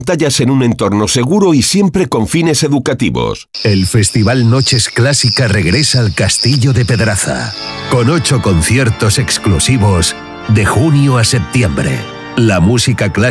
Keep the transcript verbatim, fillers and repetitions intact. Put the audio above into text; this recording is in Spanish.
Tallas en un entorno seguro y siempre con fines educativos. El Festival Noches Clásica regresa al Castillo de Pedraza, con ocho conciertos exclusivos de junio a septiembre. La música clásica